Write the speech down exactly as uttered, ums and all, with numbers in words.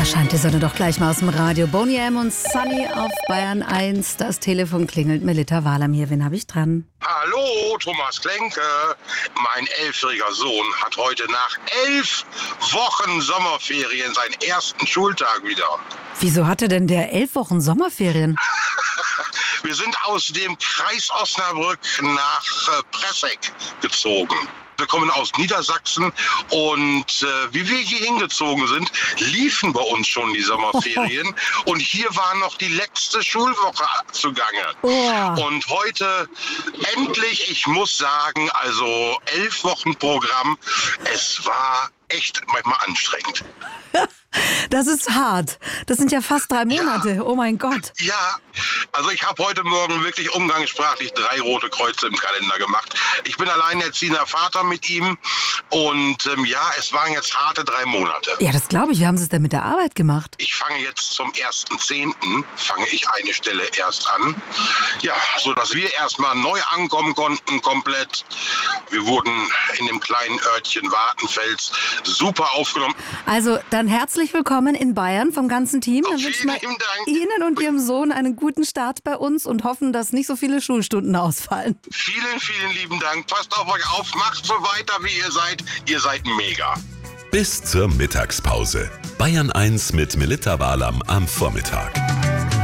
Scheint die Sonne doch gleich mal aus dem Radio. Boney M. und Sunny auf Bayern eins. Das Telefon klingelt. Melitta Wahlem hier. Wen habe ich dran? Hallo, Thomas Klenke. Mein elfjähriger Sohn hat heute nach elf Wochen Sommerferien seinen ersten Schultag wieder. Wieso hatte denn der elf Wochen Sommerferien? Wir sind aus dem Kreis Osnabrück nach äh, Pressegg gezogen. Wir kommen aus Niedersachsen und äh, wie wir hier hingezogen sind, liefen bei uns schon die Sommerferien und hier war noch die letzte Schulwoche zugange. Oh. Und heute endlich, ich muss sagen, also elf Wochen Programm, es war echt manchmal anstrengend. Das ist hart. Das sind ja fast drei Monate. Ja. Oh mein Gott. Ja, also ich habe heute Morgen wirklich umgangssprachlich drei rote Kreuze im Kalender gemacht. Ich bin alleinerziehender Vater mit ihm und ähm, ja, es waren jetzt harte drei Monate. Ja, das glaube ich. Wie haben Sie es denn mit der Arbeit gemacht? Ich fange jetzt zum ersten zehnten fange ich eine Stelle erst an. Ja, sodass wir erstmal neu ankommen konnten komplett. Wir wurden in dem kleinen Örtchen Wartenfels super aufgenommen. Also dann herzlich willkommen in Bayern vom ganzen Team. Oh, Dann wünschen wir vielen Dank. Ihnen und Ihrem Sohn einen guten Start bei uns und hoffen, dass nicht so viele Schulstunden ausfallen. Vielen, vielen lieben Dank. Passt auf euch auf, macht so weiter, wie ihr seid. Ihr seid mega. Bis zur Mittagspause. Bayern eins mit Melitta Wahlem am Vormittag.